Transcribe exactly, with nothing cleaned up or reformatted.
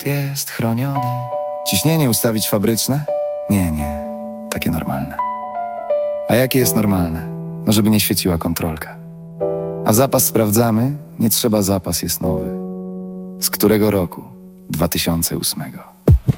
jest chroniony. Ciśnienie ustawić fabryczne? Nie, nie, takie normalne. A jakie jest normalne? No żeby nie świeciła kontrolka. A zapas sprawdzamy? Nie trzeba, zapas jest nowy. Z którego roku? dwa tysiące ósmego.